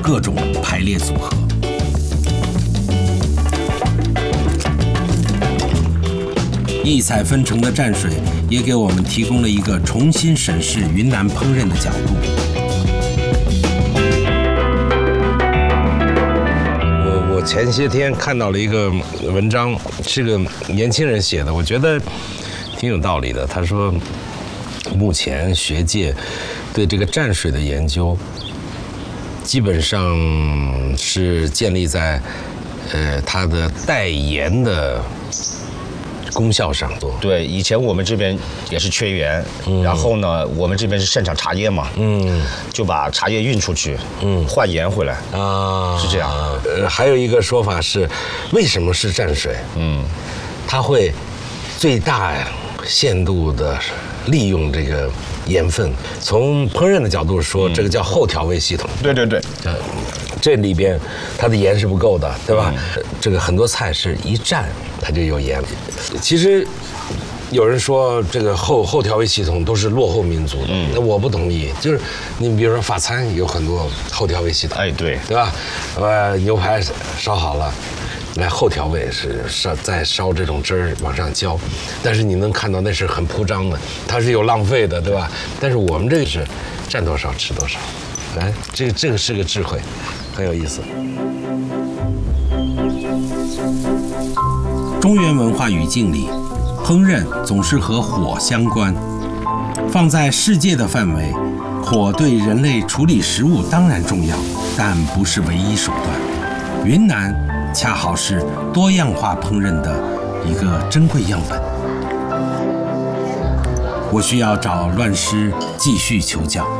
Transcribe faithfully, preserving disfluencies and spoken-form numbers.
各种排列组合。异彩纷呈的蘸水也给我们提供了一个重新审视云南烹饪的角度。我我前些天看到了一个文章，是个年轻人写的，我觉得挺有道理的。他说，目前学界对这个蘸水的研究，基本上是建立在呃它的带盐的功效上。 对，以前我们这边也是缺盐，嗯、然后呢，我们这边是盛产茶叶嘛，嗯，就把茶叶运出去，嗯，换盐回来啊，是这样。 呃，还有一个说法是，为什么是蘸水？嗯，它会最大限度的利用这个盐分。从烹饪的角度说，嗯、这个叫后调味系统。 对对对， 呃，这里边它的盐是不够的，对吧？嗯、这个很多菜是一蘸它就有盐。其实有人说这个后后调味系统都是落后民族的，嗯，那我不同意。就是你比如说法餐有很多后调味系统， 哎，对， 对吧？呃，牛排烧好了，来后调味是烧再烧这种汁儿往上浇，但是你能看到那是很铺张的，它是有浪费的，对吧？但是我们这个是蘸多少吃多少，哎，这个这个是个智慧，很有意思。中原文化语境里，烹饪总是和火相关。放在世界的范围，火对人类处理食物当然重要，但不是唯一手段。云南恰好是多样化烹饪的一个珍贵样本。我需要找乱师继续求教。